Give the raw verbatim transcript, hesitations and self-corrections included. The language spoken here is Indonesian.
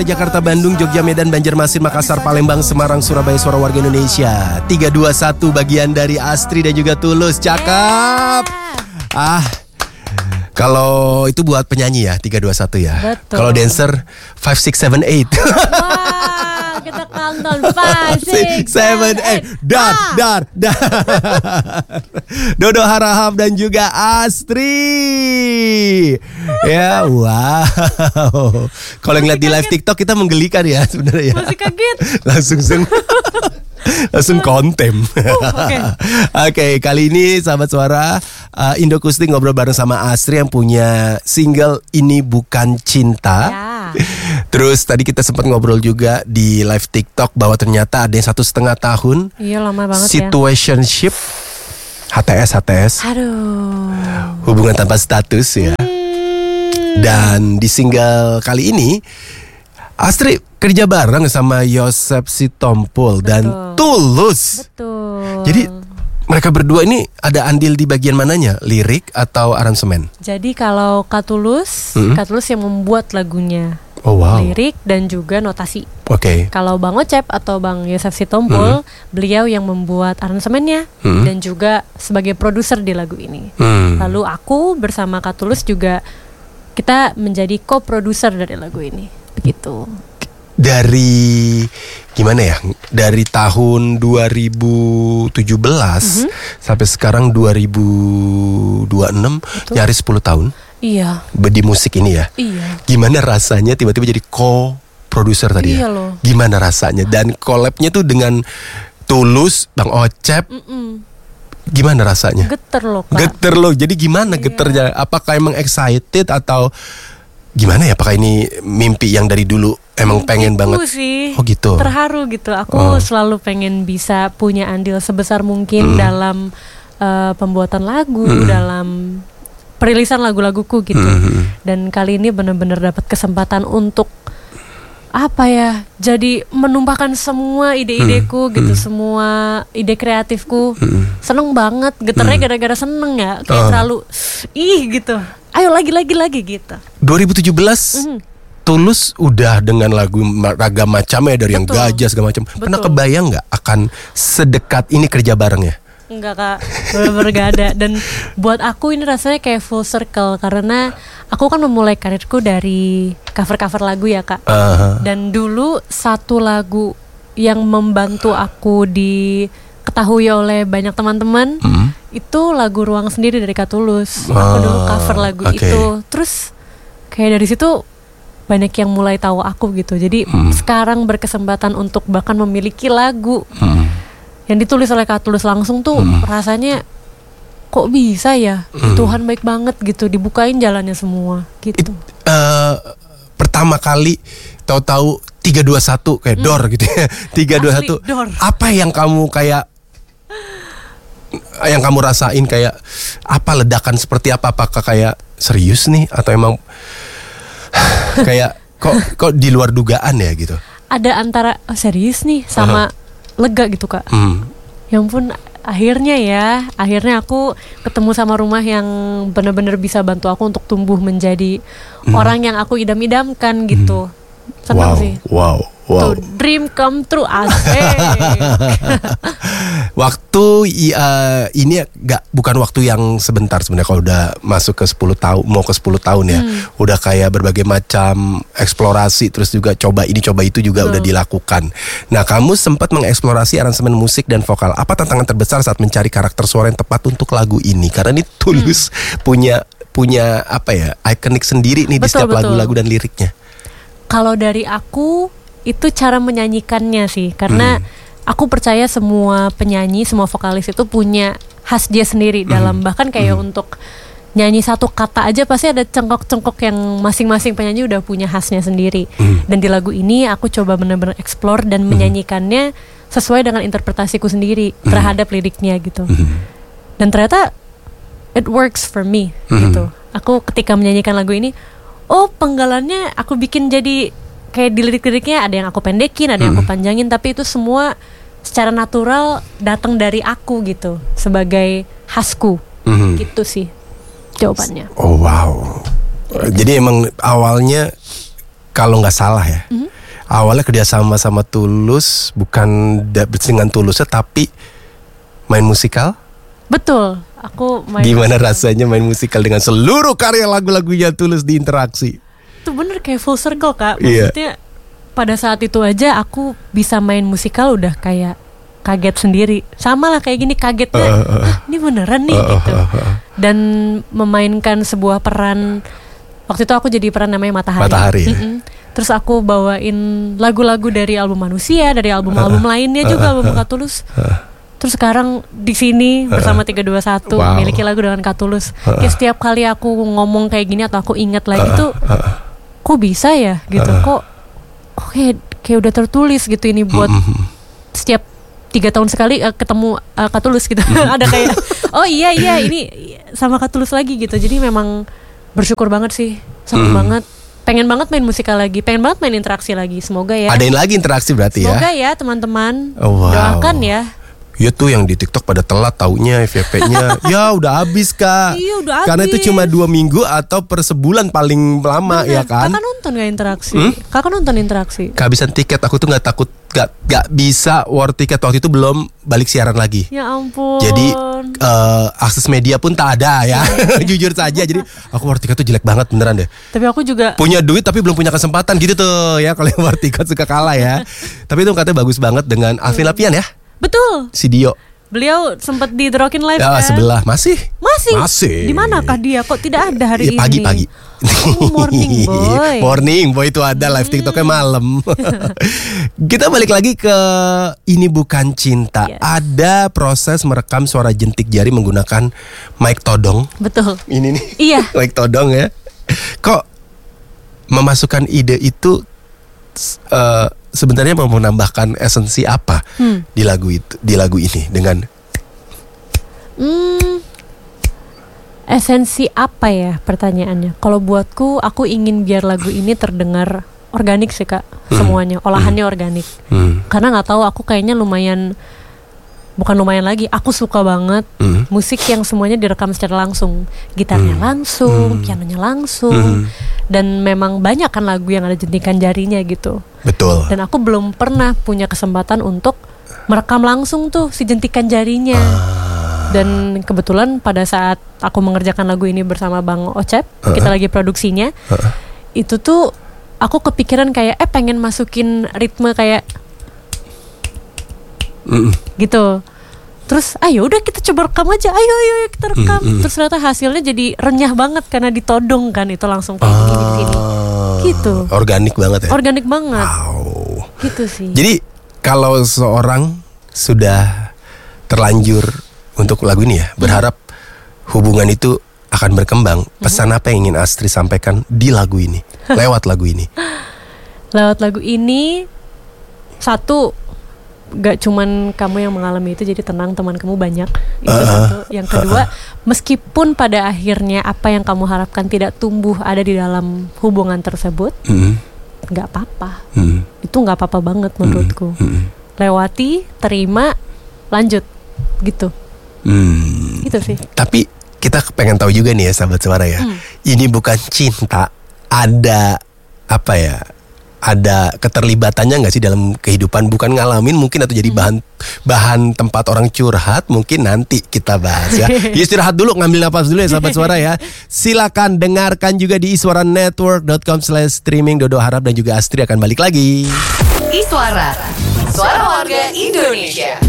Jakarta, Bandung, Jogja, Medan, Banjarmasin, Makassar, Palembang, Semarang, Surabaya, suara warga Indonesia. Tiga dua satu bagian dari Astri dan juga Tulus. Cakep. Ah, kalau itu buat penyanyi ya, tiga dua satu ya. Kalau dancer five six seven eight. Wah, kita countdown five six seven eight. Dar, dar, dar. Dodo Harahap dan juga Astri. Ya, wow. Kalau ngeliat di live TikTok kita menggelikan ya sebenarnya. Masih kaget. Langsung seng. Langsung kontem. uh, Oke, okay. okay, kali ini sahabat suara uh, Indokustik ngobrol bareng sama Astri yang punya single Ini Bukan Cinta. Ya. Terus tadi kita sempat ngobrol juga di live TikTok bahwa ternyata ada yang satu setengah tahun. Iya, lama banget situationship, ya. H T S H T S. Aduh. Hubungan tanpa status ya. Hmm. Dan di single kali ini Astri kerja bareng sama Yosep Sitompul dan Tulus. Betul. Jadi mereka berdua ini ada andil di bagian mananya? Lirik atau aransemen? Jadi kalau Kak Tulus, mm-hmm. Kak Tulus yang membuat lagunya. Oh wow. Lirik dan juga notasi. Oke. Okay. Kalau Bang Ocep atau Bang Yosep Sitompul, mm-hmm. beliau yang membuat aransemennya mm-hmm. dan juga sebagai produser di lagu ini. Mm. Lalu aku bersama Kak Tulus juga kita menjadi co-produser dari lagu ini. Begitu. Dari gimana ya? Dari tahun dua ribu tujuh belas mm-hmm. sampai sekarang dua ribu dua puluh enam, betul. Nyaris sepuluh tahun. Iya. Di musik ini ya. Iya. Gimana rasanya tiba-tiba jadi co-produser tadi iya ya? Loh. Gimana rasanya? Dan collab-nya tuh dengan Tulus, Bang Ocep. Mm-mm. Gimana rasanya? Geter loh Kak. Geter loh. Jadi gimana iya. geternya? Apakah emang excited atau gimana ya? Apakah ini mimpi yang dari dulu emang pengen gitu banget? Sih. Oh gitu. Terharu gitu. Aku oh. selalu pengen bisa punya andil sebesar mungkin mm. dalam uh, pembuatan lagu, mm. dalam perilisan lagu-laguku gitu. Mm. Dan kali ini benar-benar dapat kesempatan untuk apa ya? Jadi menumpahkan semua ide-ideku mm. gitu, mm. semua ide kreatifku. Mm. Seneng banget. Geternya mm. gara-gara seneng ya. Kayak oh. terlalu ih gitu. Ayo lagi-lagi-lagi gitu. dua ribu tujuh belas mm-hmm. Tulus udah dengan lagu ragam macamnya dari Betul. Yang gajah segala macam. Pernah kebayang nggak akan sedekat ini kerja bareng ya? Enggak Kak, bener-bener gak ada. Dan buat aku ini rasanya kayak full circle karena aku kan memulai karirku dari cover-cover lagu ya Kak. Uh-huh. Dan dulu satu lagu yang membantu aku diketahui oleh banyak teman-teman. Mm. Itu lagu Ruang Sendiri dari Kak Tulus. Oh, aku dulu cover lagu okay. itu. Terus kayak dari situ banyak yang mulai tahu aku gitu. Jadi hmm. sekarang berkesempatan untuk bahkan memiliki lagu hmm. yang ditulis oleh Kak Tulus langsung tuh hmm. rasanya kok bisa ya? Hmm. Tuhan baik banget gitu, dibukain jalannya semua gitu. It, uh, pertama kali tahu-tahu tiga dua satu kayak hmm. door gitu ya. tiga dua satu. Apa yang kamu kayak yang kamu rasain kayak apa ledakan seperti apa? Apakah kayak serius nih atau emang kayak kok kok di luar dugaan ya gitu? Ada antara oh, serius nih sama uh-huh. lega gitu Kak. Hmm. Ya ampun, akhirnya ya, akhirnya aku ketemu sama rumah yang benar-benar bisa bantu aku untuk tumbuh menjadi hmm. orang yang aku idam-idamkan gitu. Senang wow, sih. Wow. Wow. Tuh, dream come true asik. Waktu uh, ini gak, bukan waktu yang sebentar sebenarnya kalau udah masuk ke sepuluh tahun, mau ke sepuluh tahun ya. Hmm. Udah kayak berbagai macam eksplorasi, terus juga coba ini coba itu juga hmm. udah dilakukan. Nah, kamu sempat mengeksplorasi aransemen musik dan vokal. Apa tantangan terbesar saat mencari karakter suara yang tepat untuk lagu ini? Karena ini Tulus hmm. punya punya apa ya, ikonik sendiri nih betul, di setiap betul. lagu-lagu dan liriknya. Kalau dari aku itu cara menyanyikannya sih, karena hmm. aku percaya semua penyanyi, semua vokalis itu punya khas dia sendiri hmm. dalam bahkan kayak hmm. untuk nyanyi satu kata aja pasti ada cengkok-cengkok yang masing-masing penyanyi udah punya khasnya sendiri. Hmm. Dan di lagu ini aku coba benar-benar explore dan hmm. menyanyikannya sesuai dengan interpretasiku sendiri hmm. terhadap liriknya gitu. Hmm. Dan ternyata it works for me hmm. gitu. Aku ketika menyanyikan lagu ini, oh penggalannya aku bikin jadi kayak di lirik-liriknya ada yang aku pendekin, ada yang aku panjangin, tapi itu semua secara natural datang dari aku gitu, sebagai khasku, mm-hmm. gitu sih jawabannya. Oh wow. Jadi emang awalnya kalau nggak salah ya, mm-hmm. awalnya kerjasama sama Tulus, bukan dengan Tulusnya tapi main musikal. Betul, aku main. Gimana musikal. Rasanya main musikal dengan seluruh karya lagu-lagunya Tulus di Interaksi? Itu bener kayak full circle Kak. Maksudnya yeah. pada saat itu aja aku bisa main musikal udah kayak kaget sendiri. Sama lah kayak gini kagetnya, uh, uh, ah, ini beneran nih uh, gitu. Uh, uh, uh. Dan memainkan sebuah peran. Waktu itu aku jadi peran namanya Matahari. Matahari. Ya? Terus aku bawain lagu-lagu dari album Manusia, dari album-album uh, lainnya juga, uh, album Kak Tulus. Uh, Terus sekarang di sini bersama tiga dua satu wow. miliki lagu dengan Kak Tulus. Uh, Kayak setiap kali aku ngomong kayak gini atau aku ingat lagi uh, tuh, uh, kok bisa ya gitu? Uh, kok, kok kayak kayak udah tertulis gitu ini buat uh, setiap tiga tahun sekali uh, ketemu uh, Kak Tulus gitu. Ada kayak oh iya iya ini sama Kak Tulus lagi gitu. Jadi memang bersyukur banget sih, seneng hmm. banget, pengen banget main musikal lagi, pengen banget main interaksi lagi. Semoga ya. Adain lagi interaksi berarti Semoga ya. Semoga ya teman-teman oh, wow. doakan ya. Ya tuh yang di TikTok pada telat taunya F Y P-nya. Ya udah habis Kak. Iya udah habis. Karena itu cuma dua minggu atau per sebulan paling lama. Bener. Ya kan. Kakak nonton gak interaksi? Hmm? Kakak nonton interaksi? Kehabisan tiket. Aku tuh gak takut Gak, gak bisa war tiket. Waktu itu belum balik siaran lagi. Ya ampun. Jadi uh, akses media pun tak ada ya. Jujur saja. Jadi aku war tiket tuh jelek banget beneran deh. Tapi aku juga punya duit tapi belum punya kesempatan gitu tuh ya. Kalau war tiket suka kalah ya. Tapi itu katanya bagus banget dengan Alvin Lapian ya. Betul. Si Dio. Beliau sempat di The Rockin Live ya, kan? Sebelah masih. Masih. Masih. Di manakah dia? Kok tidak ada hari ya, pagi, ini? Pagi-pagi. Oh, morning boy. Morning boy itu ada live TikToknya malam. Kita balik lagi ke Ini Bukan Cinta. Yes. Ada proses merekam suara jentik jari menggunakan mic todong. Betul. Ini nih. Iya. Mic todong ya. Kok memasukkan ide itu? Uh, sebenarnya mau menambahkan esensi apa hmm. di lagu itu, di lagu ini dengan hmm, esensi apa ya pertanyaannya? Kalau buatku, aku ingin biar lagu ini terdengar organik sih Kak, hmm. semuanya olahannya hmm. organik. Hmm. Karena nggak tahu, aku kayaknya lumayan bukan lumayan lagi, aku suka banget hmm. musik yang semuanya direkam secara langsung, gitarnya hmm. langsung, hmm. pianonya langsung. Hmm. Dan memang banyak kan lagu yang ada jentikan jarinya gitu. Betul. Dan aku belum pernah punya kesempatan untuk merekam langsung tuh si jentikan jarinya. Ah. Dan kebetulan pada saat aku mengerjakan lagu ini bersama Bang Ocep, uh-uh. kita lagi produksinya, uh-uh. itu tuh aku kepikiran kayak eh pengen masukin ritme kayak mm. gitu. Terus ayo udah kita coba rekam aja, ayo ayo, ayo kita rekam. Mm, mm. Terus ternyata hasilnya jadi renyah banget karena ditodong kan, itu langsung kayak ah, gini gini. Gitu. Organik banget ya. Organik banget. Wow. Gitu sih. Jadi kalau seorang sudah terlanjur untuk lagu ini ya, berharap mm. hubungan itu akan berkembang. Pesan mm. apa yang ingin Astri sampaikan di lagu ini? Lewat lagu ini. Lewat lagu ini, satu, gak cuman kamu yang mengalami itu, jadi tenang, teman kamu banyak. Itu uh, satu. Yang kedua, uh, meskipun pada akhirnya apa yang kamu harapkan tidak tumbuh ada di dalam hubungan tersebut, uh, gak apa-apa. Uh, itu gak apa-apa banget menurutku. Uh, uh, Lewati, terima, lanjut, gitu. Uh, gitu sih. Tapi kita pengen tahu juga nih ya sahabat suara ya, uh, Ini Bukan Cinta ada apa ya? Ada keterlibatannya nggak sih dalam kehidupan, bukan ngalamin mungkin atau jadi bahan bahan tempat orang curhat, mungkin nanti kita bahas ya. Istirahat dulu, ngambil napas dulu ya sahabat suara ya. Silakan dengarkan juga di iswara network dot com slash streaming. Dodo harap dan juga Astri akan balik lagi. Iswara, suara warga Indonesia.